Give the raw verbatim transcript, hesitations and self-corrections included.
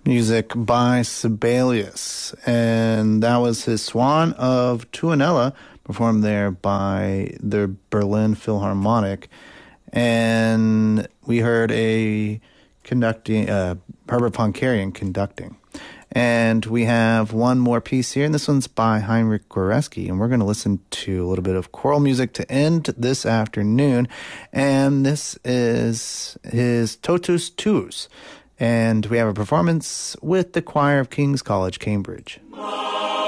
Music by Sibelius, and that was his Swan of Tuonela, performed there by the Berlin Philharmonic. And we heard a conducting, uh, Herbert von Karajan conducting. And we have one more piece here, and this one's by Heinrich Goreski, and we're going to listen to a little bit of choral music to end this afternoon. And this is his Totus Tuus. And we have a performance with the choir of King's College, Cambridge.